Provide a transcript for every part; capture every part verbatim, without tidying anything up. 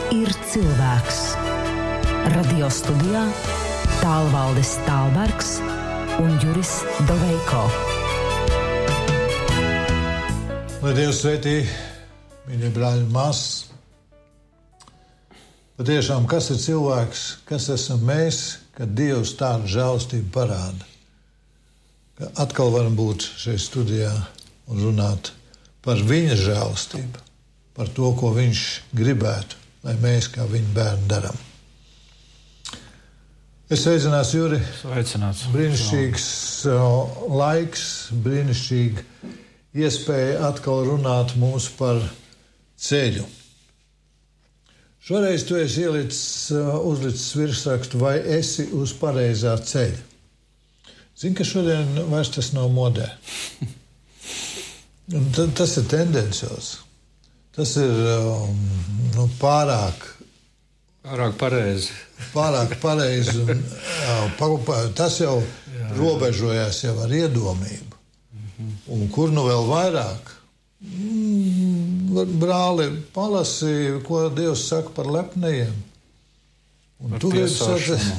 ir cilvēks. Radio studijā Tālvaldis Tālbergs un Juris Doveiko. Lai Dievs svētī, mīļie brāļi un māsas. Patiešām, kas ir cilvēks, kas esam mēs, kad Dievs tādu žēlastību parāda? Ka atkal varam būt šeit studijā un runāt par viņa žēlastību, par to, ko viņš gribētu, lai mēs kā viņa bērni darām. Es sveicināts, Juri. Sveicināts. Brīnišķīgs uh, laiks, brīnišķīga iespēja atkal runāt mums par ceļu. Šoreiz tu esi ielicis, uh, uzlicis virsrakstu, vai esi uz pareizā ceļa. Zini, ka šodien vairs tas nav modē. Un t- tas ir tendencios. Tas ir um, nu, pārāk, Pārāk pareizi. pārāk pareizi. Un, jā, pa, pa, tas jau jā, robežojās jau ar iedomību. Mm-hmm. Un kur nu vēl vairāk? Mm, brāli, palasīja, ko Dievs saka par lepnajiem. Un Par tu gribi sacīt.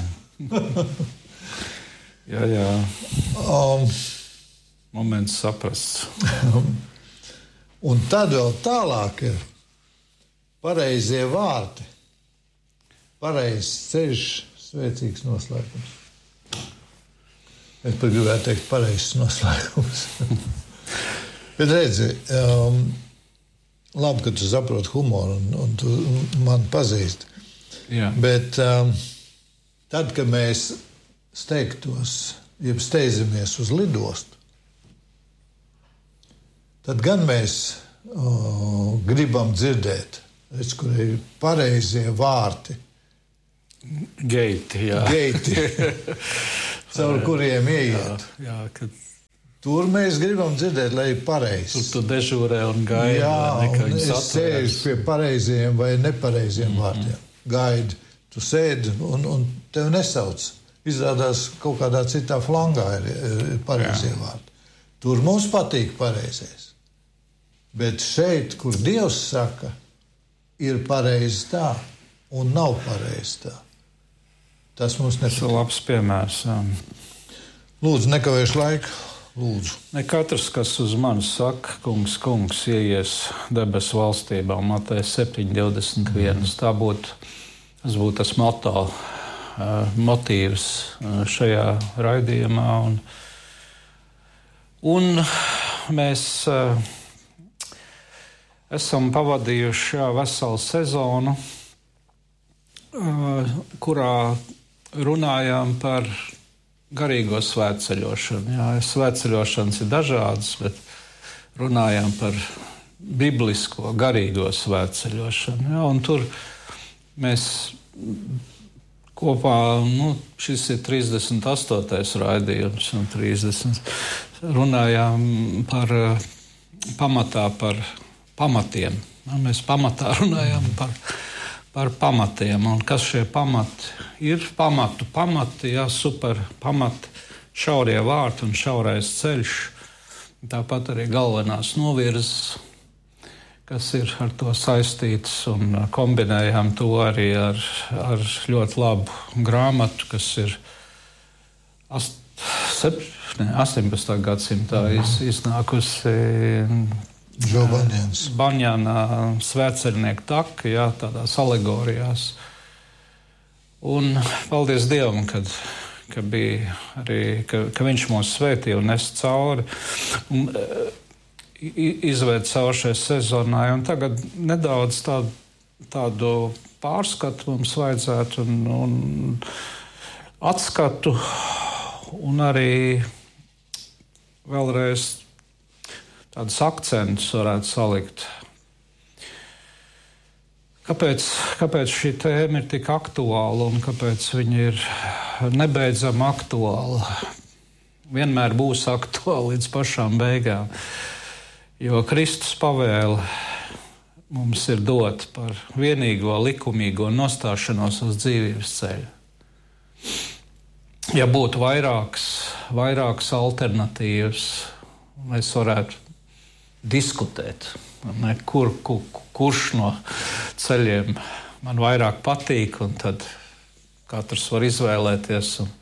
jā, jā. Um, Moments saprasts. un tad vēl tālāk ir pareizie vārti. Pareizs ceļš, svētīgs noslēpums. Es pat gribētu teikt pareizs noslēpums. Bet redzi, um, labi, ka tu saproti humoru un, un tu mani pazīsti. Jā. Bet um, tad, kad mēs steigtos, jeb steidzamies uz lidostu, tad gan mēs uh, gribam dzirdēt, redz, kur ir pareizie vārti, Geiti, jā. geiti, caur kuriem ieiet. Jā, jā, kad Tur mēs gribam dzirdēt, lai ir tur pareizi. tu dežūrē un gaidi. Jā, vai ne, ka un viņus es sēžu atveries. pie pareiziem vai nepareiziem mm-hmm. vārtiem. Gaidi, tu sēdi un, un tev nesauc. Izrādās kaut kādā citā flangā ir, ir pareizie vārti. Tur mums patīk pareizais. Bet šeit, kur Dievs saka, ir pareizi tā un nav pareizi tā. Tas mums Tas ir nepatīk. labs piemērs. Jā. Lūdzu, nekavēšu laiku. Lūdzu. Ne katrs, kas uz mani saka, kungs, kungs, ieies debesu valstībā, Mateja septiņi divdesmit viens. Tā būtu, tas būtu tas moto, uh, motīvs uh, šajā raidījumā. Un, un mēs uh, esam pavadījuši jā, veselu sezonu, uh, kurā runājām par garīgo svētceļošanu. Jā, svētceļošanas ir dažādas, bet runājām par biblisko garīgo svētceļošanu. Jā, un tur mēs kopā, nu, šis ir trīsdesmit astotais raidījums, un trīsdesmit runājām par pamatā, par pamatiem. Jā, mēs pamatā runājām par par pamatiem, un kas šie pamati ir, pamatu pamati, jā, super pamati, šaurie vārti un šaurais ceļš, tāpat arī galvenās novirzes, kas ir ar to saistītas, un kombinējām to arī ar, ar ļoti labu grāmatu, kas ir ast, sep, ne, astoņpadsmitā gadsimtā iz, iznākusi Žobaņēns. Baņāna svētceļnieku taka, jā, tādās alegorijās. Un paldies Dievam, kad, ka bija arī, ka, ka viņš mūs svētīja un nes cauri un izvēd cauri šai sezonai. Un tagad nedaudz tādu, tādu pārskatu mums vajadzētu un, un atskatu un arī vēlreiz tādus akcentus varētu salikt. Kāpēc, kāpēc šī tēma ir tik aktuāla un kāpēc viņa ir nebeidzami aktuāla? Vienmēr būs aktuāla līdz pašām beigām. Jo Kristus pavēle mums ir dota par vienīgo likumīgo nostāšanos uz dzīvības ceļu. Ja būtu vairākas, vairākas alternatīvas, mēs varētu diskutēt, ne, kur, kur, kurš no ceļiem man vairāk patīk, un tad katrs var izvēlēties. Un...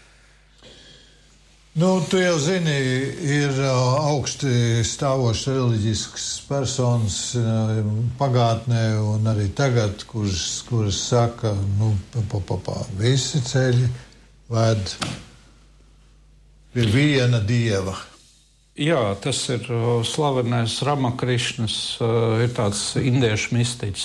Nu, tu jau zini, ir augsti stāvošs reliģisks personas pagātnē un arī tagad, kuras, kuras saka, nu, pa, pa, pa, visi ceļi ved pie viena dieva. Jā, tas ir slavenais Ramakrišnas, ir tāds indiešu mistiķis,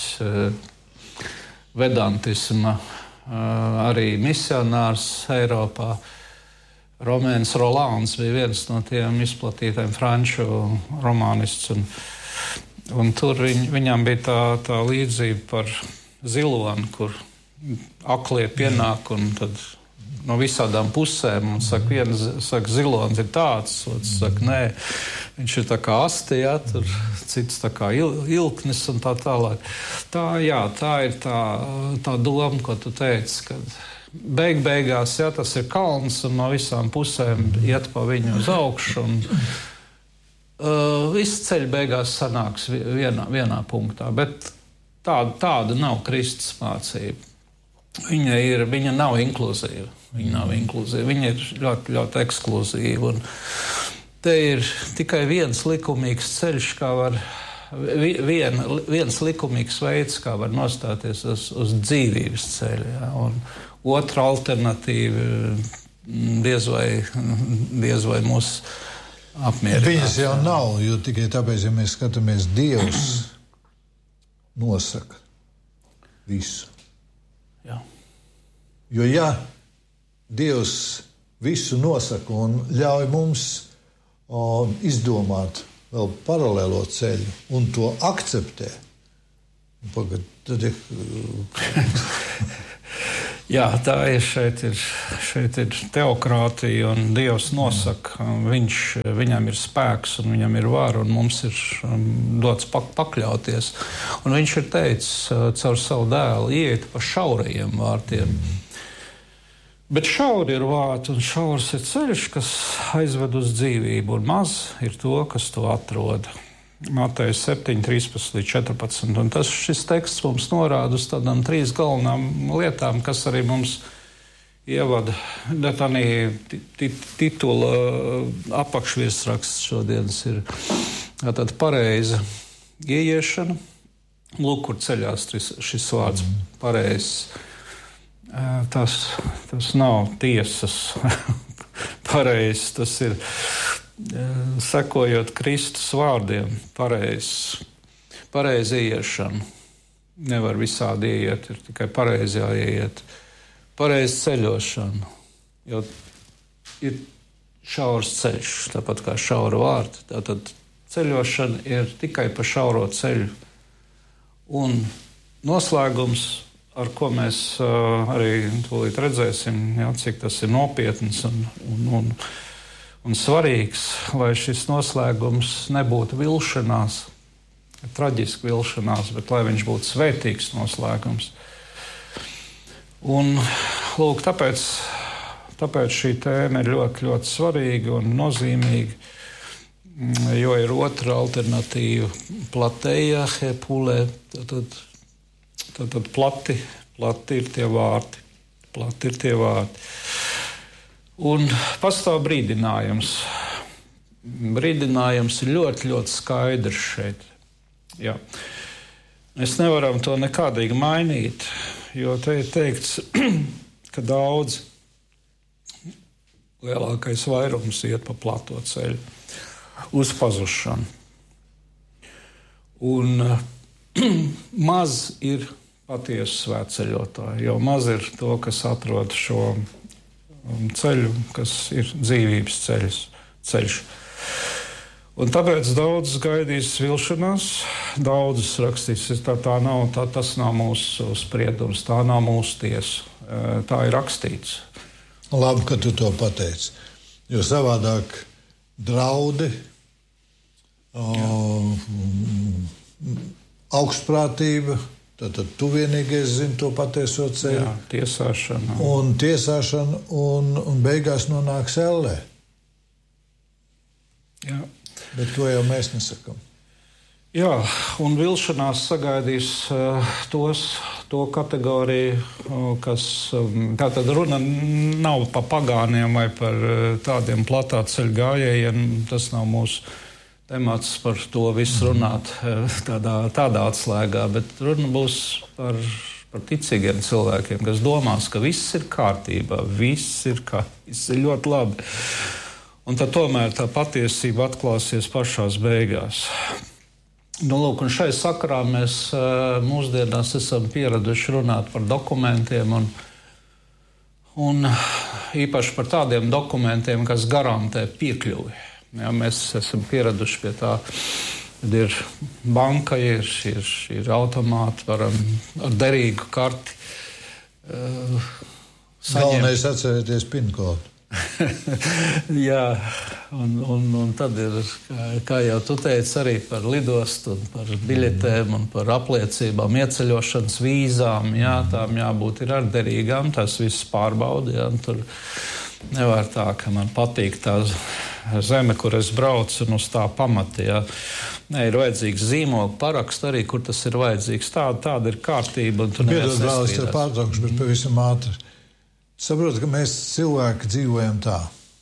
vedantisma, arī misionārs Eiropā. Romēns Rolāns bija viens no tiem izplatītiem franču romānists. Un, un tur viņ, viņam bija tā, tā līdzība par ziloni, kur aklie pienāk un tad no visādām pusēm. Un saka, viens saka, zilons ir tāds, otrs saka, nē, viņš ir tā kā asti, jā, tur cits tā kā il, ilknis un tā tālāk. Tā, jā, tā ir tā, tā doma, ko tu teici, kad beig beigās, jā, tas ir kalns un no visām pusēm iet pa viņu uz augšu un uh, viss ceļš beigās sanāks vienā, vienā punktā, bet tāda, tāda nav Kristus mācība. Viņa, ir, viņa nav inkluzīva. Viņa nav inkluzīva. Viņa ir ļoti, ļoti ekskluzīva. Un te ir tikai viens likumīgs ceļš, kā var, vien, viens likumīgs veids, kā var nostāties uz, uz dzīvības ceļu. Ja? Un otra alternatīva diez vai, diez vai mūs apmierinās. Viņas jau nav, jo tikai tāpēc, ja mēs skatāmies, Dievs nosaka visu. Jā. Jo ja Dievs visu nosaka un ļauj mums o, izdomāt vēl paralēlo ceļu un to akceptē, pagad, tad ir... Jā, tā ir šeit, ir šeit ir teokrātija un Dievs nosaka, viņš, viņam ir spēks un viņam ir vara un mums ir dots pak, pakļauties. Un viņš ir teicis caur savu dēlu, ieiet pa šaurajiem vārtiem. Bet šauri ir vārti un šaurs ir ceļš, kas aizved uz dzīvību un maz ir to, kas to atrod. Mateja septiņi, trīspadsmit līdz četrpadsmit. Un tas, šis teksts mums norāda uz tādām trīs galvenām lietām, kas arī mums ievada. Tādā titula apakšvirsraksts šodienas ir tāda pareiza ieiešana. Lūk, kur ceļās šis vārds pareizs. Tas, tas nav tiesas pareizs, tas ir sekojot Kristus vārdiem, pareizi pareiz ieiešana. Nevar visādi ieiet, ir tikai pareizi jāieiet. Pareizi ceļošana, jo ir šaurs ceļš, tāpat kā šaura vārti. Tātad ceļošana ir tikai pa šauro ceļu. Un noslēgums, ar ko mēs uh, arī tūlīt redzēsim, jā, cik tas ir nopietns un, un, un Un svarīgs, lai šis noslēgums nebūtu vilšanās, traģiski vilšanās, bet lai viņš būtu svētīgs noslēgums. Un, lūk, tāpēc, tāpēc šī tēma ir ļoti, ļoti svarīga un nozīmīga, jo ir otra alternatīva plateja, hepulē, tātad, tātad plati, plati ir tie vārti, plati ir tie vārti. Un pastāv brīdinājums. Brīdinājums ir ļoti, ļoti skaidrs šeit. Jā. Mēs nevaram to nekādīgi mainīt, jo te ir teikts, ka daudz, lielākais vairums iet pa plato ceļu uz pazušanu. Un maz ir patiesu svētceļotāji, jo maz ir to, kas atrod šo ceļu, kas ir dzīvības ceļš. ceļš. Un tāpēc daudz gaidīs vilšanās, daudz rakstīs, tā, tā nav, tā, tas nav mūsu spriedums, tā nav mūsu tiesa. Tā ir rakstīts. Labi, ka tu to pateici, jo savādāk draudi, o, augstprātība, tad tu vienīgais zini to patieso ceļu. Jā, tiesāšana. Un tiesāšana un, un beigās nonāks ellē. Jā. Bet to jau mēs nesakam. Jā, un vilšanās sagaidīs uh, tos, to kategoriju, kas tātad runa nav par pagāniem vai par tādiem platā ceļu gājējiem. Tas nav mūsu temats par to visu runāt tādā, tādā atslēgā, bet runa būs par, par ticīgiem cilvēkiem, kas domās, ka viss ir kārtībā, viss ir, kā, viss ir ļoti labi. Un tad tomēr tā patiesība atklāsies pašās beigās. Nu, lūk, un šai sakarā mēs mūsdienās esam pieraduši runāt par dokumentiem un, un īpaši par tādiem dokumentiem, kas garantē piekļuvi. Ja, mēs esam pieraduši pie tā, kad ir banka, ir, ir, ir automāti, varam ar derīgu karti uh, saņemt. Galvenais atcerēties pinkodu. Jā, un, un, un tad ir, kā, kā jau tu teici, arī par lidostu, un par biļetēm un par apliecībām, ieceļošanas vīzām. Jā, tām jābūt ir ar derīgām, tas viss pārbauda. Jā, tur nevar tā, ka man patīk tā zeme, kur es braucu, un uz tā pamata. Jā. Nē, ir vajadzīgs zīmogu paraksts arī, kur tas ir vajadzīgs. Tāda, tāda ir kārtība. Piedod, brālis, tev pārtraukšu, bet pavisam ātri. Saprotu, ka mēs cilvēki dzīvojam tā.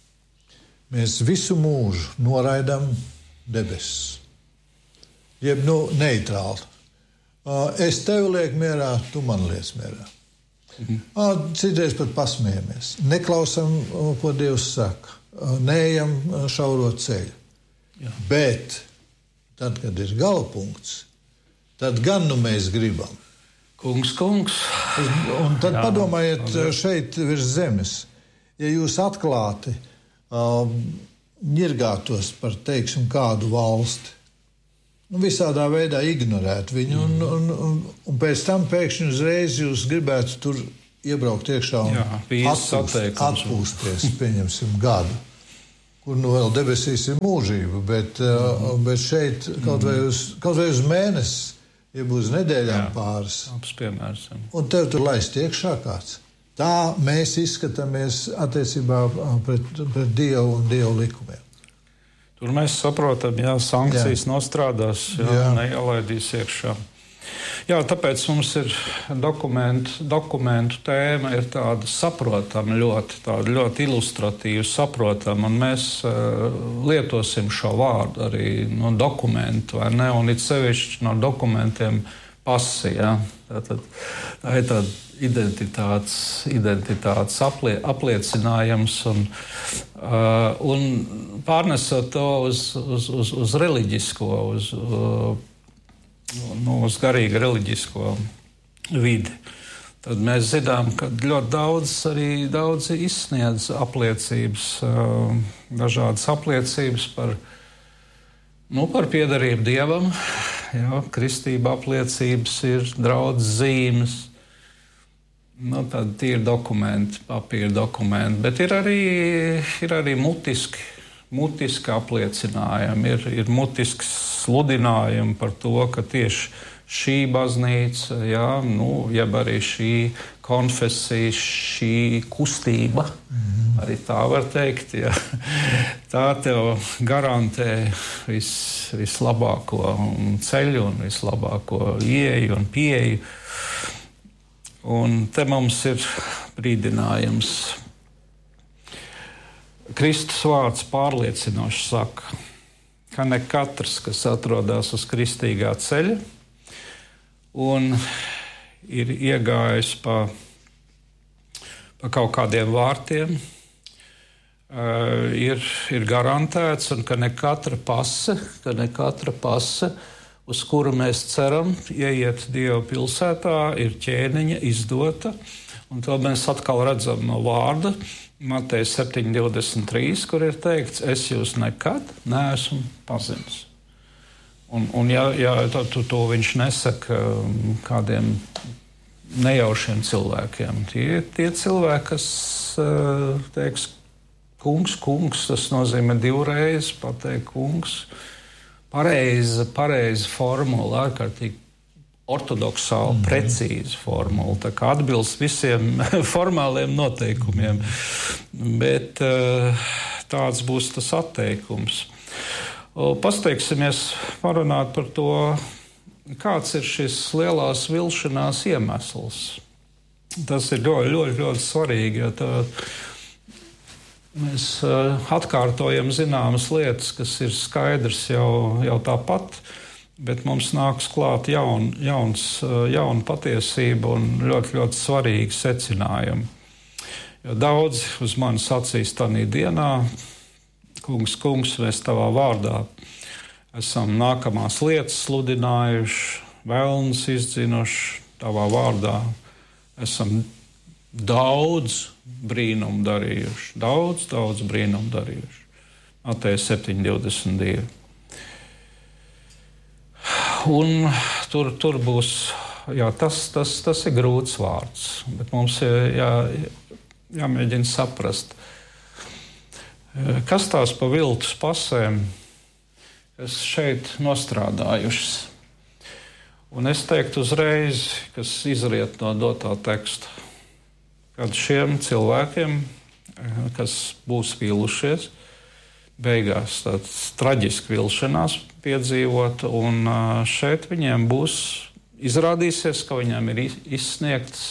Mēs visu mūžu noraidam debesis. Jeb, nu, neitrāli. Es tevi lieku mierā, tu man liec mierā. Mhm. Citreiz pat pasmējamies. Neklausam, ko Dievs saka. Neejam šauro ceļu. Jā. Bet tad, kad ir galpunkts, tad gan nu mēs gribam. Kungs, kungs. Un tad jā, padomājiet jā. Šeit virs zemes. Ja jūs atklāti um, ņirgātos par, teiksim, kādu valsti, un visādā veidā ignorētu viņu, mm. un, un, un, un pēc tam pēkšņi uzreiz jūs gribētu tur iebraukt iekšā un jā, atpūst, atpūsties, pieņemsim, gadu, kur nu vēl debesīs ir mūžība, bet, mm. uh, bet šeit kaut vai uz, kaut vai uz mēnesi, ja būs nedēļām jā, pāris. Piemērs, un tev tur laist iekšā kāds. Tā mēs izskatāmies attiecībā pret, pret Dievu un Dievu likumiem. Tur mēs saprotam, jā, sankcijas jā. Nostrādās, jā, jā. Neielaidīs iekšā. Jā, tāpēc mums ir dokumentu, dokumentu tēma ir tāda saprotama ļoti, tāda ļoti ilustratīva, saprotama, un mēs uh, lietosim šo vārdu arī no dokumentu, vai ne, un it sevišķi no dokumentiem pasi, jā. Tātad, tā ir tāda identitātes, identitātes aplie, apliecinājums, un, uh, un pārnesot to uz, uz, uz, uz reliģisko, uz uh, Nu, uz garīgu reliģisko vidi. Tad mēs zinām, ka ļoti daudz arī daudz izsniedz apliecības, dažādas apliecības par, nu, par piederību Dievam. Jā, kristība apliecības ir draudzes zīmes. Nu, tad tie ir dokumenti, papīra dokumenti, bet ir arī, ir arī mutiski. Mutiski apliecinājumi, ir, ir mutiski sludinājumi par to, ka tieši šī baznīca, jā, nu, jeb arī šī konfesija, šī kustība, mm-hmm. arī tā var teikt, jā, tā tev garantē vis, vislabāko ceļu un vislabāko ieeju un pieeju. Un te mums ir brīdinājums. Kristus vārds pārliecinoši saka, ka ne katrs, kas atrodas uz kristīgā ceļa un ir iegājis pa, pa kaut kādiem vārtiem, uh, ir, ir garantēts, un ka ne katra pase, ka ne katra pase, uz kuru mēs ceram ieiet Dieva pilsētā, ir ķēniņa izdota, un to mēs atkal redzam no vārda, Mateja septiņi divdesmit trīs, kur ir teikts, es jūs nekad neesmu pazinis. Un, un ja, ja tu, to viņš nesaka kādiem nejaušiem cilvēkiem, tie, tie cilvēki, kas teiks, kungs, kungs, tas nozīmē divreiz pateikt kungs, pareiza, pareiza formula, ārkārtīgi ortodoksāli, mm. precīzi formula, tā kā atbilst visiem formāliem noteikumiem. Bet tāds būs tas atteikums. Pasteigsimies parunāt par to kāds ir šis lielās vilšanās iemesls? Tas ir ļoti, ļoti, ļoti svarīgi, jo tā, mēs atkārtojam zināmas lietas, kas ir skaidrs jau, jau tāpat, bet mums nāks klāt jaun, jauns, jauna patiesība un ļoti, ļoti svarīgi secinājumi. Jo daudzi uz mani sacīs tanī dienā, kungs, kungs, mēs tavā vārdā esam nākamās lietas sludinājuši, vēlnes izdzinuši tavā vārdā, esam daudz brīnumu darījuši, daudz, daudz brīnumu darījuši. Mateja septiņi divdesmit divi. Un tur, tur būs, jā, tas, tas, tas ir grūts vārds, bet mums ir jā, jāmēģina saprast, kas tās pa viltus pasēm, kas šeit nostrādājušas. Un es teiktu uzreiz, kas izriet no dotā teksta, kad šiem cilvēkiem, kas būs vīlušies, beigās tāds traģiski vilšanās piedzīvot, un šeit viņiem būs, izrādīsies, ka viņiem ir izsniegts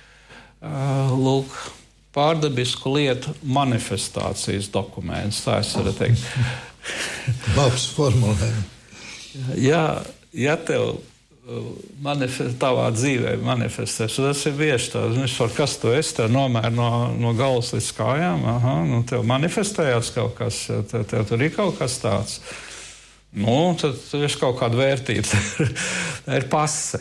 lūk, pārdabisku lietu manifestācijas dokuments, tā es varu teikt. Labs formulējums. Ja, ja tev manifest, tavā dzīvē manifestēs, tas ir bieži tā, vispār, kas tu esi, tev nomēr no, no galvas līdz kājām, aha, nu tev manifestējās kaut kas, tev, tev tur ir kaut kas tāds. Nu, tad ir kaut kāda vērtība. Tā ir pase,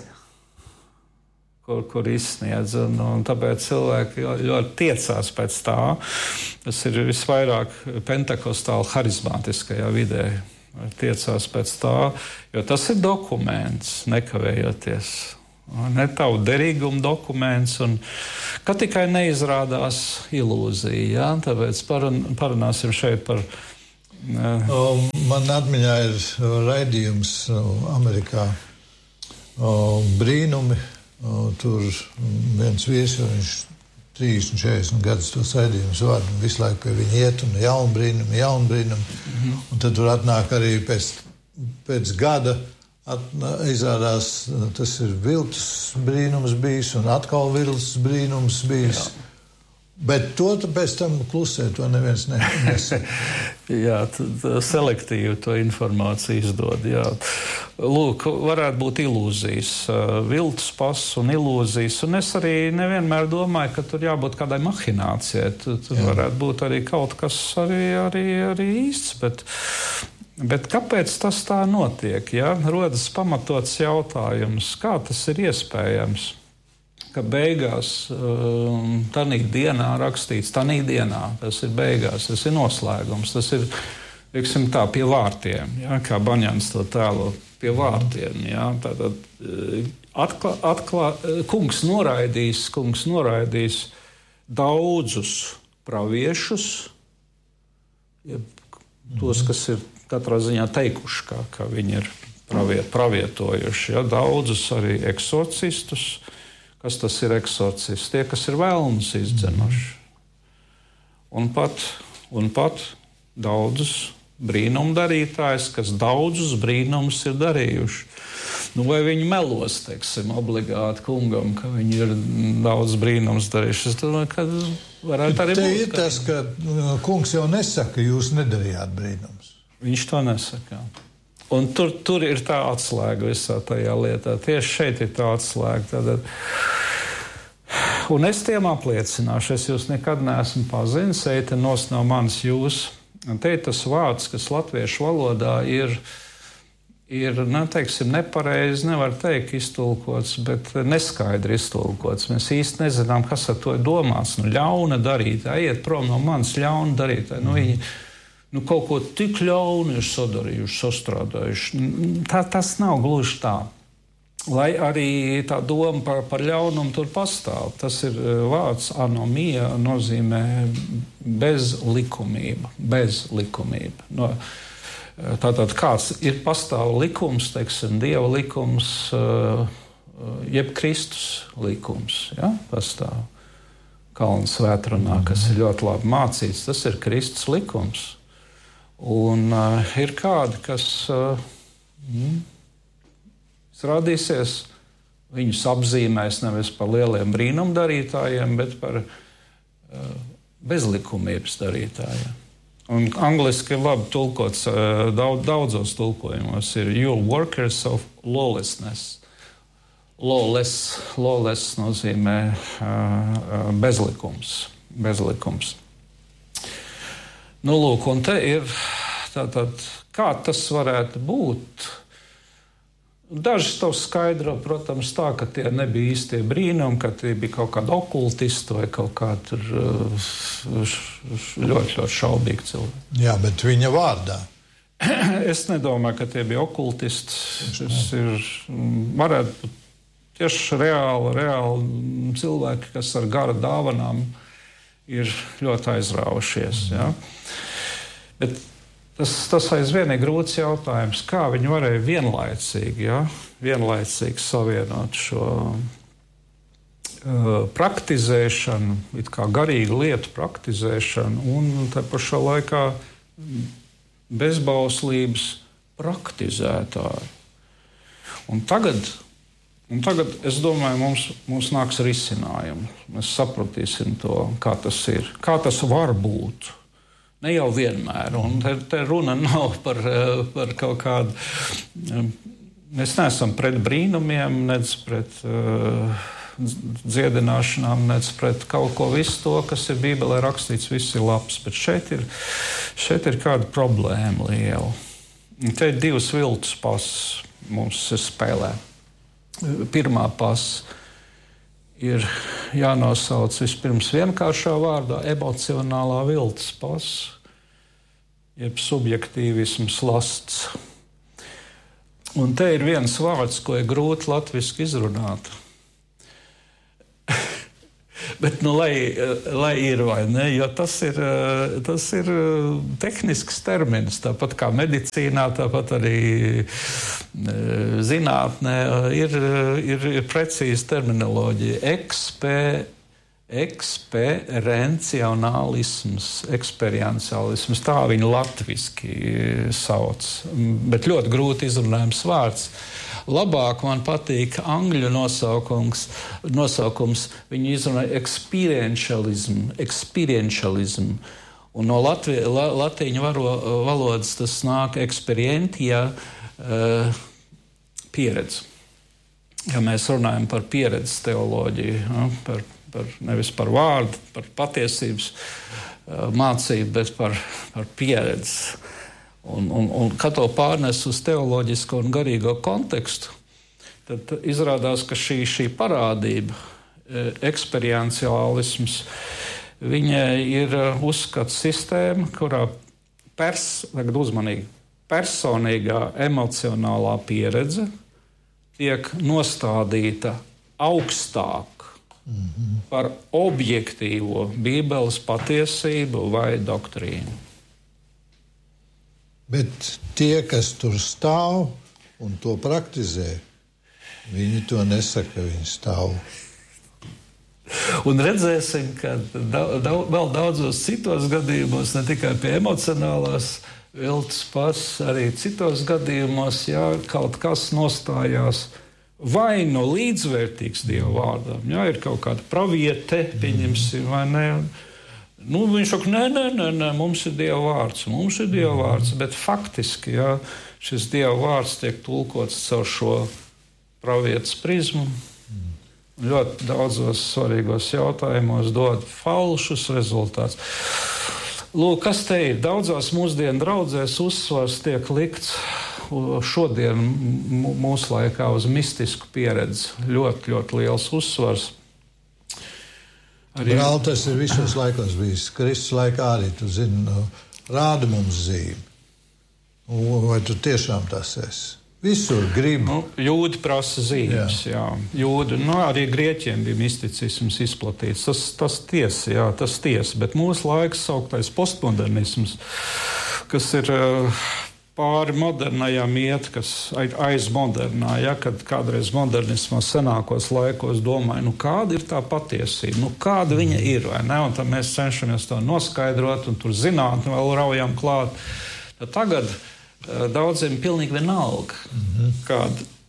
kur, kur izsniedz, un, un tāpēc cilvēki ļoti tiecās pēc tā. Tas ir visvairāk pentekostāli harizmātiskajā vidē. Tiecās pēc tā, jo tas ir dokuments, nekavējoties. Ne tavu derīgumu dokuments, un ka tikai neizrādās ilūzija. Ja? Tāpēc parunāsim šeit par... O, man atmiņā ir raidījums Amerikā o, brīnumi. O, tur viens viesis, viņš trīsdesmit, četrdesmit gadus tos raidījumus vada, un visu laiku pie viņa iet, un jaunu brīnumu, jaunu brīnumu. Mm-hmm. Un tad tur atnāk arī pēc, pēc gada, atnā, izrādās, tas ir viltus brīnums bijis, un atkal viltus brīnums bijis. Jā. Bet to pēc tam klusē, to neviens ne, nesaka. Jā, tad selektīvi to informāciju izdod. Jā. Lūk, varētu būt ilūzijas, viltus pass un ilūzijas, un es arī nevienmēr domāju, ka tur jābūt kādai mahinācijai. Tur, tur varētu būt arī kaut kas arī, arī, arī īsts, bet, bet kāpēc tas tā notiek? Ja? Rodas pamatots jautājums, kā tas ir iespējams? Ka beigās, tanī dienā rakstīts, tanī dienā, tas ir beigās, tas ir noslēgums, tas ir, teiksim tā, pie vārtiem, ja, kā Baņāns to tēlo, pie vārtiem, ja, tātad atklā, atklā, kungs noraidīs, kungs noraidīs daudzus praviešus, ja, tos, kas ir katrā ziņā teikuši, kā, kā viņi ir praviet, pravietojuši, ja, daudzus arī eksorcistus. Kas tas ir eksorcists? Tie, kas ir vēlmus izdzenuši. Un pat, un pat daudzus brīnumu darītājus, kas daudzus brīnumus ir darījuši. Nu, vai viņi melos, teiksim, obligāti kungam, ka viņi ir daudz brīnumus darījuši? Es domāju, ka varētu arī būt. Te ir tas, ka kungs jau nesaka, jūs nedarījāt brīnumus. Viņš to nesaka. Un tur, tur ir tā atslēga visā tajā lietā. Tieši šeit ir tā atslēga. Tātad. Un es tiem apliecināšu, es jūs nekad neesmu pazinis, eita nos no manis jūs. Un te ir tas vārds, kas latviešu valodā ir, ir ne, teiksim, nepareizi, nevar teikt iztulkots, bet neskaidri iztulkots. Mēs īsti nezinām, kas ar to ir domāts. Nu, ļauna darītāji, ejiet prom no manis ļauna darītāji. Nu, viņi, Nu, kaut ko tik ļaunu ir sadarījuši, sastrādājuši. Tā, tas nav gluži tā. Lai arī tā doma par, par ļaunumu tur pastāv. Tas ir vārds anomija, nozīmē bezlikumība. Bezlikumība. No, tātad kāds ir pastāv likums, teiksim, Dieva likums, jeb Kristus likums. Ja? Pastāv Kalna svētrunā, kas ir ļoti labi mācīts. Tas ir Kristus likums. Un uh, ir kādi, kas uh, mm, izrādīsies, viņus apzīmēs nevis par lieliem brīnumdarītājiem, bet par uh, bezlikumības darītājiem. Un angliski labi tulkots, uh, daudz, daudzos tulkojumos ir "you workers of lawlessness". Lawless, lawless nozīmē uh, bezlikums. bezlikums. Nu, lūk, un te ir tātad, kā tas varētu būt? Daži to skaidro, protams, tā, ka tie nebija īstie brīnumi, ka tie bija kaut kādi okultisti vai kaut kādi ļoti, ļoti šaubīgi cilvēki. Jā, bet viņa vārdā. Es nedomāju, ka tie bija okultisti. Tas ir, varētu būt tieši reāli, reāli cilvēki, kas ar gara dāvanām ir ļoti aizraujušies. Ja? Bet tas, tas aizvien ir grūts jautājums, kā viņi varēja vienlaicīgi, ja? vienlaicīgi savienot šo uh, praktizēšanu, it kā garīgu lietu praktizēšanu un te pašā laikā bezbauslības praktizētāju. Un tagad Un tagad, es domāju, mums, mums nāks risinājumi. Mēs sapratīsim to, kā tas ir, kā tas var būt. Ne jau vienmēr. Un te, te runa nav par, par kaut kādu... Mēs neesam pret brīnumiem, nec pret uh, dziedināšanām, nec pret kaut ko visu to, kas ir Bībelē rakstīts, viss ir labs. Bet šeit ir, šeit ir kāda problēma liela. Te ir divas viltus pasas mums spēlē. Pirmā pasa ir jānosauc vispirms vienkāršā vārdā emocionālā viltus pasa, jeb subjektīvisms lasts. Un te ir viens vārds, ko ir grūti latviski izrunāt. Bet, nu, lai, lai ir vai ne, jo tas ir, tas ir tehnisks termins, tāpat kā medicīnā, tāpat arī zinātnē ir, ir, ir precīza terminoloģija. Ekspe, eksperenciālisms, eksperientiālisms, tā viņu latviski sauc, bet ļoti grūti izrunājams vārds. Labāk man patīk angļu nosaukums, nosaukums viņu izrunā experientialism, experientialism. Un no Latvi, la, latīņu varo, valodas tas nāk experientia uh, pieredze. Ja mēs runājam par pieredzes teoloģiju, ja, par, par, nevis par vārdu, par patiesības uh, mācību, bet par, par pieredzi. Un, un, un kad to pārnes uz teoloģisko un garīgo kontekstu, tad izrādās, ka šī, šī parādība, eksperientiālisms, viņai ir uzskats sistēma, kurā pers, tagad uzmanīgi, personīgā emocionālā pieredze tiek nostādīta augstāk mm-hmm. par objektīvo Bībeles patiesību vai doktrīnu. Bet tie, kas tur stāv un to praktizē, viņi to nesaka, viņi stāv. Un redzēsim, ka da, da, vēl daudzos citos gadījumos, ne tikai pie emocionālās viltus pasas, arī citos gadījumos, jā, kaut kas nostājās vai no līdzvērtīgs Dieva vārdam. Jā, ir kaut kāda praviete, pieņemsim, vai ne? Nu, viņš saka, nē, nē, nē, nē, mums ir Dieva vārds, mums ir Dieva vārds, bet faktiski, jā, šis Dieva vārds tiek tulkots caur šo pravietes prizmu. Ļoti daudzos svarīgos jautājumos dod falšus rezultātus. Lūk, kas te ir? Daudzās mūsdienu draudzēs uzsvars tiek likts šodien mūsu laikā uz mistisku pieredzi. Ļoti, ļoti liels uzsvars. Arī... Brāl, tas ir visos laikos bijis. Kristus laikā arī, tu zini, rāda mums zīmi. Vai tu tiešām tas esi? Visur grib. Nu, jūdi prasa zīmes, jā. jā. Jūdi, nu, arī grieķiem bija misticisms izplatīts. Tas, tas tiesa, jā, tas tiesa. Bet mūsu laiks sauktais postmodernisms, kas ir pāri modernajam iet, kas aiz modernā, ja, kad kādreiz modernismā senākos laikos domāja, nu kāda ir tā patiesība, nu kāda viņa ir, vai ne? Un tad mēs cenšamies to noskaidrot un tur zinātni vēl raujam klāt. Tad tagad daudziem pilnīgi vienalga, mm-hmm. kāda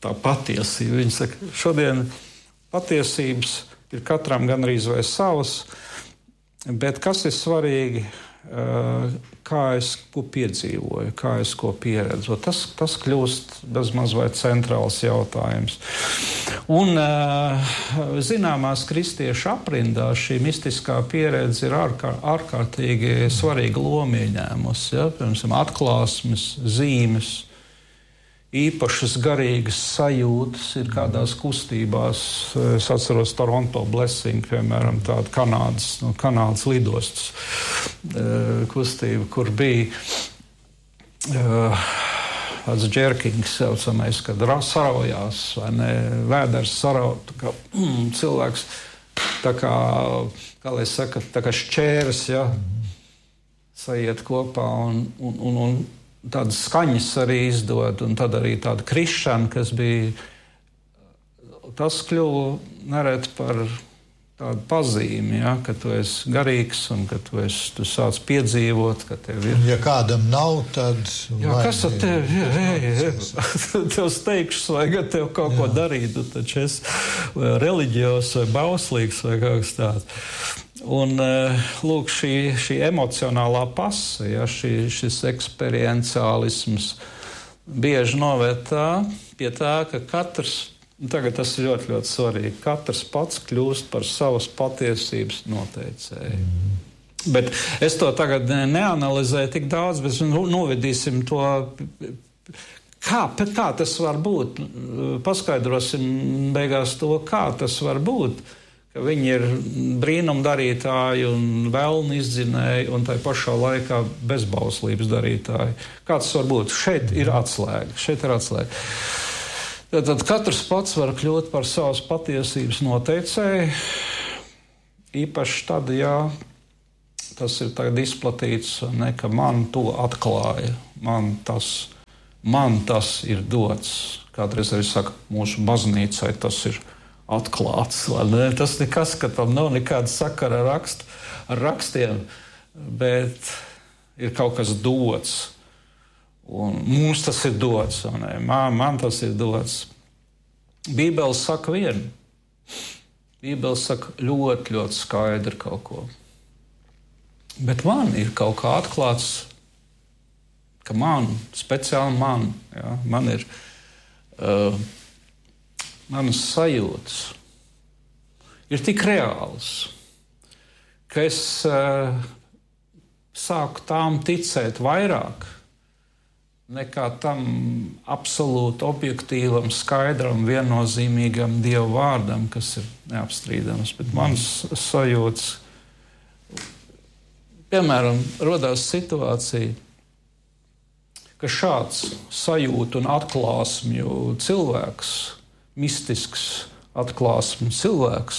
tā patiesība. Viņi saka, šodien patiesības ir katram gandrīz vai savas, bet kas ir svarīgi, kā es ko piedzīvoju, kā es ko pieredzu. Tas, tas kļūst bezmaz vai centrāls jautājums. Un zināmās kristiešu aprindās šī mistiskā pieredze ir ārkār, ārkārtīgi svarīga loma ieņēmusi. Ja? Piemēram, atklāsmes, zīmes, īpašas garīgas sajūtas ir kādās kustībās. Es atceros Toronto Blessing, piemēram, tāda Kanādas, no Kanādas lidostas kustība, kur bija tāds džerkings saucamais, kad saraujās, vai ne, vēders sarauj, tā kā mm, cilvēks, tā kā, kā lai saka, tā kā šķēras, ja, sajiet kopā un, un, un, un tādas skaņas arī izdod, un tad arī tāda krišana, kas bija, tas kļuva nereti par tādu pazīmi, ja, ka tu esi garīgs un ka tu, esi, tu sāc piedzīvot, ka tev ir... Ja kādam nav, tad... Jā, kas ar tevi ir? Hei, tev steikšs vai tev kaut Jā. Ko darīt, tu taču esi reliģijos vai bauslīgs vai kaut kas tāds. Un, lūk, šī, šī emocionālā pase, ja, šī, šis eksperienciālisms bieži noved tā, pie tā, ka katrs, tagad tas ir ļoti, ļoti svarīgi, katrs pats kļūst par savas patiesības noteicēju. Mm. Bet es to tagad neanalizēju tik daudz, bet novedīsim to, kā, kā tas var būt. Paskaidrosim beigās to, kā tas var būt. Ka viņi ir brīnumdarītāji un vēlni izdzinēji un tai pašā laikā bezbauslības darītāji. Kā tas var būt? Šeit ir atslēga. Šeit ir atslēga. Tad, tad katrs pats var kļūt par savas patiesības noteicēju. Īpaši tad, ja tas ir tagad izplatīts, ne, ka man to atklāja. Man tas, man tas ir dots. Kādreiz arī saka, mūsu baznīcai tas ir atklāts. Tas nekas, ka tam nav nekāda sakara ar, rakst, ar rakstiem, bet ir kaut kas dots. Un mums tas ir dots. Man, man tas ir dots. Bībele saka vienu. Bībele saka ļoti, ļoti skaidri kaut ko. Bet man ir kaut kā atklāts, ka man, speciāli man, ja, man ir... Uh, manas sajūtas ir tik reāls, ka es uh, sāku tām ticēt vairāk nekā tam absolūti objektīvam, skaidram, viennozīmīgam Dieva vārdam, kas ir neapstrīdams. Bet manas sajūtas, piemēram, rodās situācija, ka šāds sajūtu un atklāsmju cilvēks, mistisks atklāsmu cilvēks,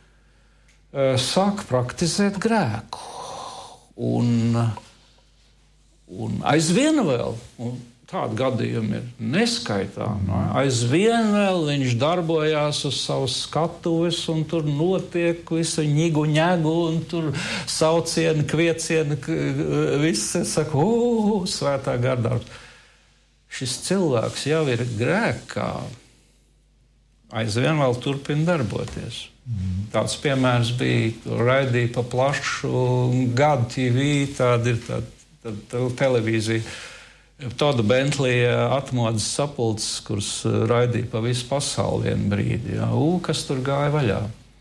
sāk praktizēt grēku. Un, un aizvien vēl, un tādi gadījumi ir neskaitāmi, aizvien vēl viņš darbojās uz savas skatuves, un tur notiek visu ņigu ņegu, un tur saucieni, kviecieni, viss, es saku, ū, svētā gardarbs. Šis cilvēks jau ir grēkā, aizvien vēl turpina darboties. Mm. Tāds piemērs bija, raidīja pa plašu gadu T V, tāda ir tāda, tāda televīzija. Toda Bentlija atmodas sapulces, kuras raidīja pa visu pasauli vienu brīdi. Jā. U, kas tur gāja vaļā.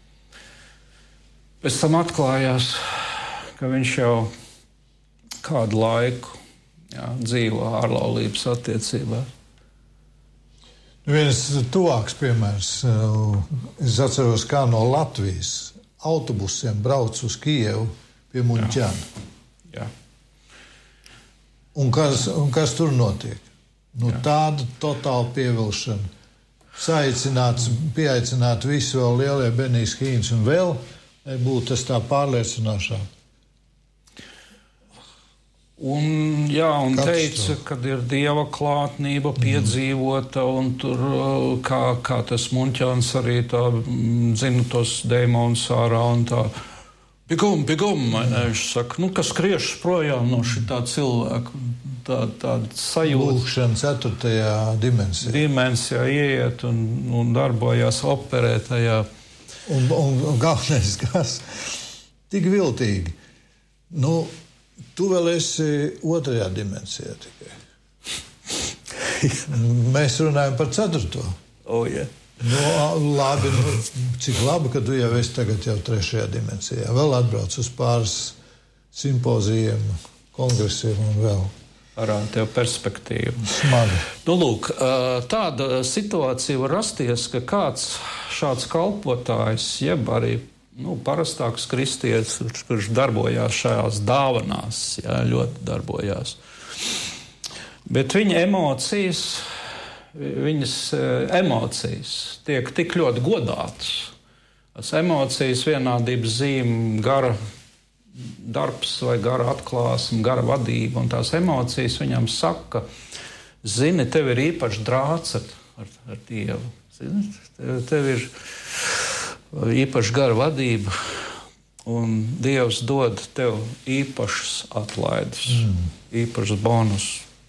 Pēc tam atklājās, ka viņš jau kādu laiku jā, dzīvo ārlaulības attiecībā. Viens tuvāks piemērs. Es atceros, kā no Latvijas autobusiem brauc uz Kijevu pie Muņķana. Jā. Jā. Un kas, un kas tur notiek? Nu, tāda totāla pievilšana. Saicināts, pieaicināt visu vēl lielie Benijs Hīns un vēl būtu tas tā pārliecinošāk. Un, jā, un teica, ka ir Dieva klātnība piedzīvota, un tur, kā, kā tas Muņķans arī tā, zina tos dēmonus ārā, un tā, bigum, bigum, viņš saka, nu, kas skriešas projām no šitā cilvēka. tā, tāda sajūta. Lūkšana ceturtajā dimensijā. Dimensijā ieiet un, un darbojās operē tajā. Un, un, un galvenais, kas tik viltīgi. Nu, tu vēl esi otrajā dimensijā tikai. Mēs runājam par ceturto. Oh, yeah. Nu, labi, nu, cik labi, ka tu jau esi tagad jau trešajā dimensijā. Vēl atbrauc uz pāris simpozijiem, kongresiem un vēl. Parāda tev perspektīvu. Smagi. Nu, lūk, tāda situācija var rasties, ka kāds šāds kalpotājs, jeb arī nu, parastāks kristietis, kurš darbojās šajās dāvanās, jā, ļoti darbojās. Bet viņa emocijas, viņas emocijas tiek tik ļoti godātas. Tas emocijas vienādības zīme, gara darbs vai gara atklāsme, gara vadība, un tās emocijas viņam saka, zini, tev ir īpašs drāts ar, ar, ar Dievu. Zini, tev, tev ir īpaša gara vadība, un Dievs dod tev īpašas atlaides, mm. īpašas bonus.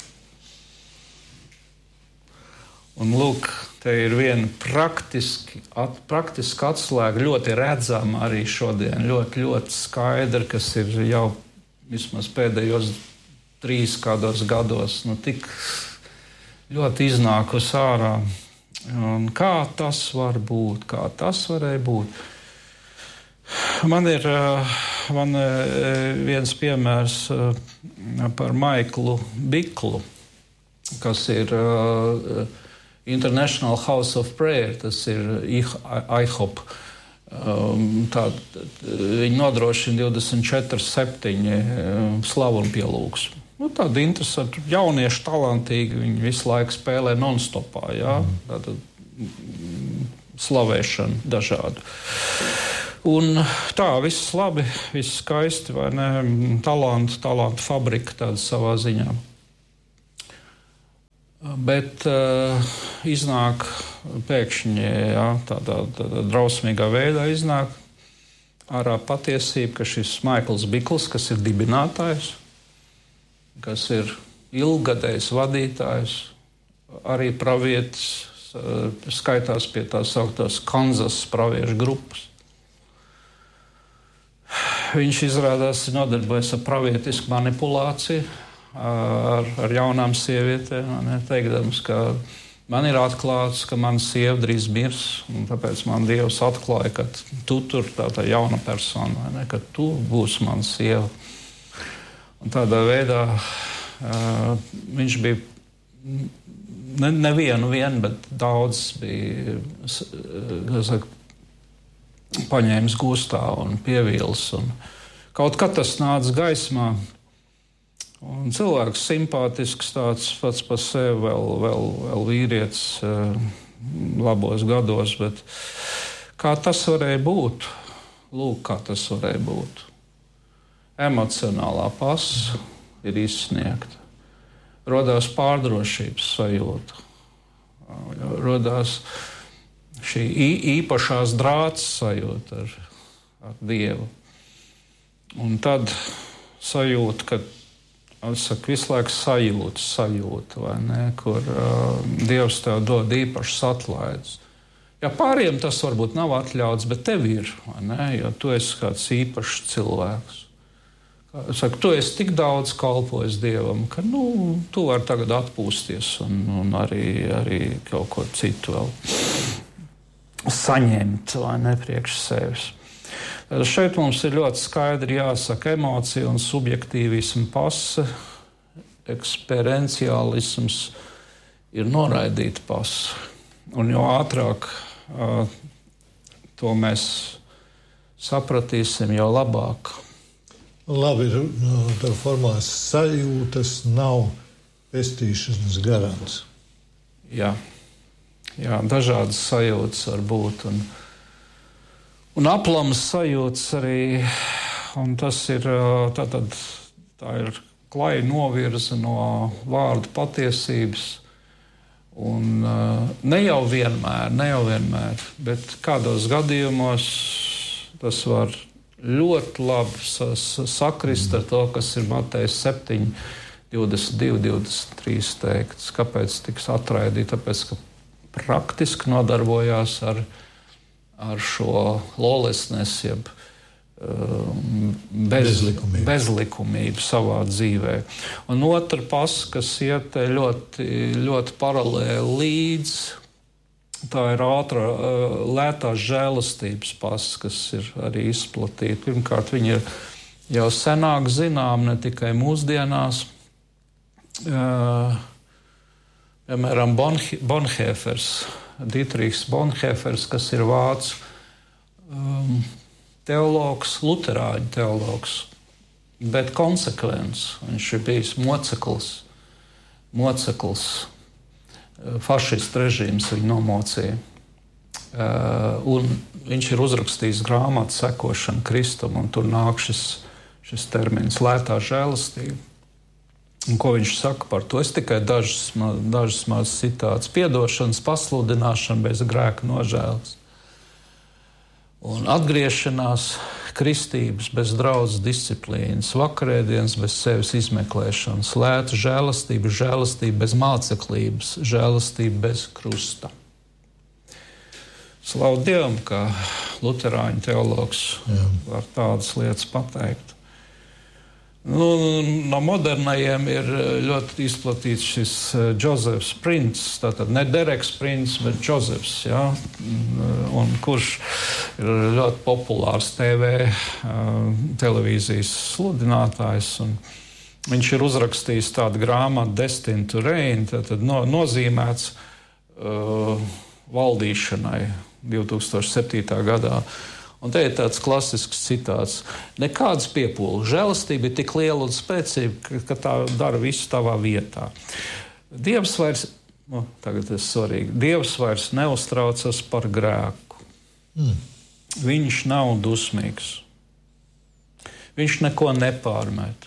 Un lūk, te ir viena praktiski, at, praktiski atslēga, ļoti redzama arī šodien, ļoti, ļoti skaidra, kas ir jau vismaz pēdējos trīs kādos gados, nu tik ļoti iznākus ārā. Un kā tas var būt, kā tas varēja būt? Man ir man viens piemērs par Maiklu Biklu, kas ir International House of Prayer, tas ir I H O P. Um, tā, viņi nodrošina divdesmit četri septiņi um, slavu un pielūgsmu. Nu, tāda interesanta, jaunieši talantīgi, viņi visu laiku spēlē non-stopā, jā, tāda mm, slavēšana dažādu. Un tā, viss labi, viss skaisti, vai ne, talantu, talantu fabrika tāda savā ziņā. Bet uh, iznāk pēkšņi, jā, tādā, tādā drausmīgā veidā iznāk ārā patiesība, ka šis Maikls Bikls, kas ir dibinātājs, kas ir ilggadējs vadītājs, arī pravietis, uh, skaitās pie tās sauktās Kanzas praviešu grupas. Viņš izrādās nodarbojas ar pravietisku manipulāciju, Ar, ar jaunām sievietēm, ne, teikdams, ka man ir atklāts, ka mana sieva drīz mirs, un tāpēc man Dievs atklāja, ka tu tur tā, tā jauna persona, ne, ka tu būsi mana sieva. Un tādā veidā uh, viņš bija ne, nevienu vien, bet daudz bija saka, paņēmis gūstā un pievīlis. Un kaut kā tas nāca gaismā. Un cilvēks simpātisks, tāds pats par sevi, vēl, vēl, vēl vīrietis uh, labos gados, bet kā tas varēja būt? Lūk, kā tas varēja būt. Emocionālā pasa ir izsniegta. Rodās pārdrošības sajūta. Rodās šī īpašās drāts sajūta ar, ar Dievu. Un tad sajūta, ka Saka, visu laiku sajūta, sajūta, vai ne, kur uh, Dievs tev dod īpašas atlaides. Ja pāriem tas varbūt nav atļauts, bet tev ir, vai ne, jo tu esi kāds īpašs cilvēks. Saka, tu esi tik daudz kalpojis Dievam, ka, nu, tu vari tagad atpūsties un, un arī, arī kaut ko citu vēl saņemt, vai ne, priekš sevis. Šeit mums ir ļoti skaidri jāsaka emocija un subjektīvismu pase, eksperenciālisms ir noraidīta pase. Un jo ātrāk uh, to mēs sapratīsim, jo labāk. Labi, no, tā formulās sajūtas nav pestīšanas garants. Jā, jā, dažādas sajūtas var būt. Un, Un aplamas sajūtas arī, un tas ir, tā, tad, tā ir klaja novirze no vārdu patiesības. Un ne jau vienmēr, ne jau vienmēr, bet kādos gadījumos tas var ļoti labi sakrist ar to, kas ir Mateja septiņi divdesmit divi, divdesmit trīs teikts. Kāpēc tiks atraidīti? Tāpēc, ka praktiski nodarbojās ar, ar šo lawlessness, jeb bez, bezlikumību. bezlikumību savā dzīvē. Un otra pasa, kas iet ļoti, ļoti paralēli līdz, tā ir ātrā, lētās žēlastības pasa, kas ir arī izplatīta. Pirmkārt, viņa ir jau senāk zinām, ne tikai mūsdienās. Piemēram, Bonhoeffers, Dietrichs Bonhoeffers, kas ir vācu um, teologs, luterāņu teologs, bet konsekvents. Viņš ir bijis moceklis, moceklis. Fašistu režīms viņu nomocīja. Uh, un viņš ir uzrakstījis grāmatu Sekošana Kristum, un tur nāk šis, šis termins lētā žēlastība. Un ko viņš saka par to? Es tikai dažas, dažas maz citāts. Piedošanas pasludināšana bez grēka nožēlas. Un atgriešanās, kristības bez draudzes disciplīnas, vakarēdienas bez sevis izmeklēšanas, lēta žēlastība, žēlastība bez māceklības, žēlastība bez krusta. Slavu Dievam, ka luterāņu teologs Jā. Var tādas lietas pateikt. Nu, no modernajiem ir ļoti izplatīts šis Džozefs Prints, tātad ne Dereks Prints, bet Džozefs, ja? Un kurš ir ļoti populārs T V, televīzijas sludinātājs. Un viņš ir uzrakstījis tādu grāmatu Destined to Reign, tātad no, nozīmēts uh, valdīšanai divi tūkstoši septītā gadā. Un te ir tāds klasisks citāts. Nekādas piepūles. Žēlastība ir tik liela un spēcīga, ka tā dara visu tavā vietā. Dievs vairs, nu, tagad ir svarīgi, Dievs vairs neuztraucas par grēku. Mm. Viņš nav dusmīgs. Viņš neko nepārmet.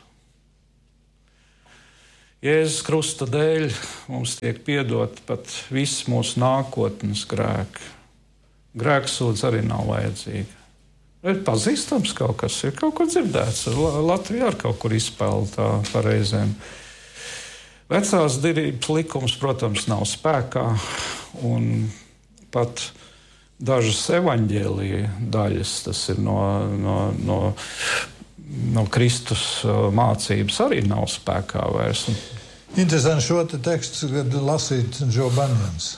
Jēzus Krusta dēļ mums tiek piedot pat visi mūsu nākotnes grēki. Grēksūdz arī nav vajadzīga. Ir pazīstams kaut kas, ir kaut ko dzirdēts. Latvijā ar kaut kur izpēle tā pareizēm. Vecās derības likums, protams, nav spēkā, un pat dažas evaņģēlija daļas, tas ir no, no, no, no Kristus mācības, arī nav spēkā vairs. Interesanti šo te tekstu, kad lasīt Džo Banjans.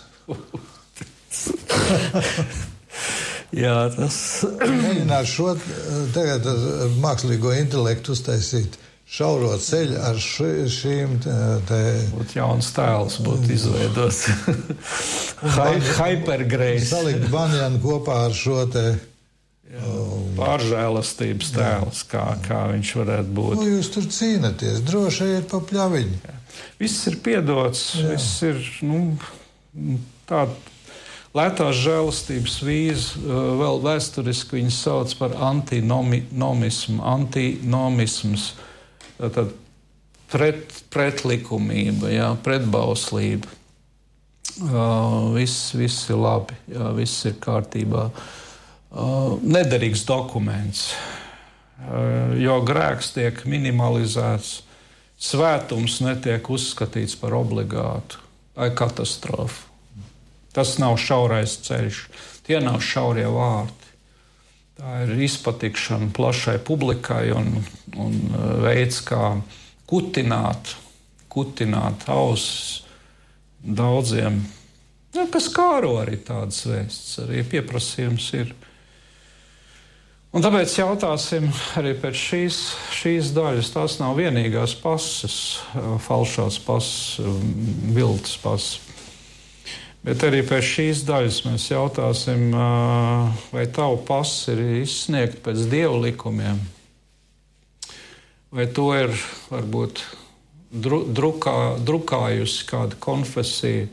Jā, tas... Mēģināt šo tagad ar mākslīgo intelektu uztaisīt šauro ceļu ar ši, šīm te... te... Būtu jauns tēls, būtu izveidots. Hypergrace. Salikt Banjanu kopā ar šo te... Jā, pāržēlastības tēls, kā, kā viņš varētu būt. Nu, jūs tur cīnaties, droši iet pa pļaviņu. Jā. Viss ir piedots, Jā. Viss ir, nu, tāda... Lētās žēlastības vīza, vēl vēsturiski viņas sauc par antinomismu. Antinomisms, tātad pret, pretlikumība, jā, pretbauslība. Uh, viss, viss ir labi, jā, viss ir kārtībā. Uh, nederīgs dokuments, uh, jo grēks tiek minimalizēts, svētums netiek uzskatīts par obligātu. Tā ir katastrofa. Tas nav šaurais ceļš, tie nav šaurie vārti. Tā ir izpatikšana plašai publikai un, un veids, kā kutināt, kutināt ausis daudziem, ja, kas kāro arī tādas vēsts, arī pieprasījums ir. Un tāpēc jautāsim arī pēc šīs, šīs daļas. Tās nav vienīgās pases, falšās pases, viltus pases. Bet arī pēc šīs daļas mēs jautāsim, vai tavu pasi ir izsniegt pēc Dieva likumiem, vai to ir varbūt dru, drukā, drukājusi kāda konfesija,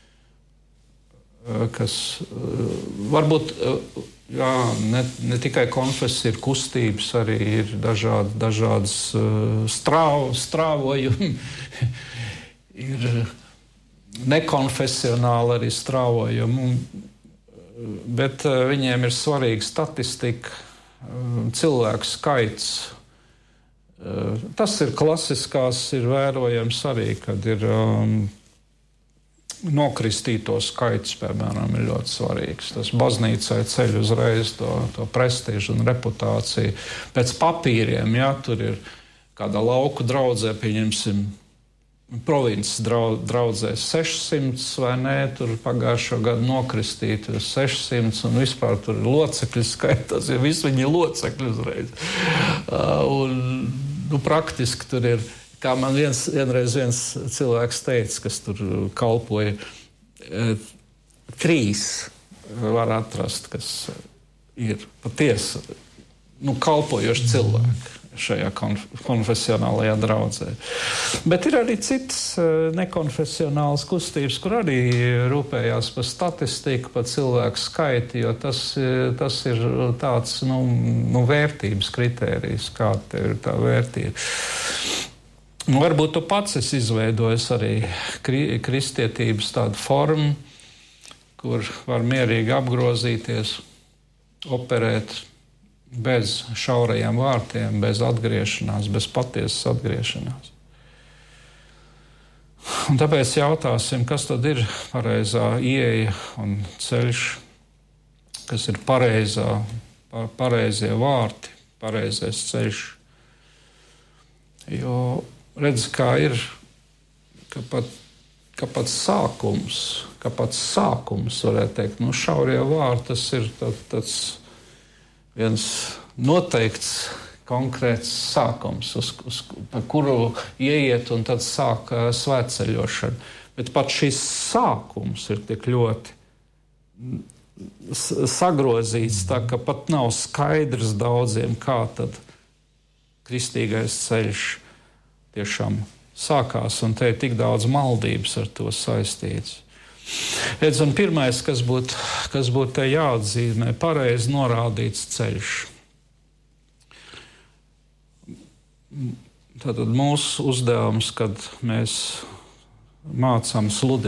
kas varbūt jā, ne, ne tikai konfesija ir kustības, arī ir dažādi, dažādas strāv, strāvojumi, ir nekonfesionāli arī strāvojumi, bet uh, viņiem ir svarīga statistika, uh, cilvēku skaits, Tas ir klasiskās, ir vērojams arī, kad ir um, nokristīto skaits, piemēram, ir ļoti svarīgs. Tas baznīcai ceļ uzreiz to, to prestižu un reputāciju. Pēc papīriem, ja, tur ir kādā lauku draudzē, pieņemsim, provinces draudzēs sešsimts vai nē, tur pagājušo gadu nokristīti sešsimts un vispār tur ir locekļu skaitās, ja visi viņi ir locekļi uzreiz. Un, nu, praktiski tur ir, kā man viens, vienreiz viens cilvēks teica, kas tur kalpoja, trīs var atrast, kas ir patiesi, nu, kalpojoši cilvēki šajā konf konfesionālajā draudzē. Bet ir arī citas nekonfesionālas kustības, kur arī rūpējās par statistiku, par cilvēku skaitu, jo tas, tas ir tāds, nu, nu, vērtības kritērijs, kā te ir tā vērtība. Nu, varbūt tu pats esi izveidojis arī kri kristietības tādu formu, kur var mierīgi apgrozīties, operēt, bez šaurajiem vārtiem, bez atgriešanās, bez patiesas atgriešanās. Un tāpēc jautāsim, kas tad ir pareizā ieeja un ceļš, kas ir pareizā, pareizie vārti, pareizais ceļš. Jo redz, kā ir, ka pat, ka pats sākums, ka pats sākums, varētu teikt, nu, šaurie vārti, tas ir tā, tāds viens noteikts konkrēts sākums, uz, uz pa kuru ieiet un tad sāk uh, svētceļošana. Bet pat šis sākums ir tik ļoti sagrozīts, tā ka pat nav skaidrs daudziem, kā tad kristīgais ceļš tiešām sākās, un te ir tik daudz maldības ar to saistīts. Redz, un pirmais, kas būtu, kas būtu te jāatzīmē, pareizi norādīts ceļš. Tātad mūsu uzdevums, kad mēs mācām sludināt,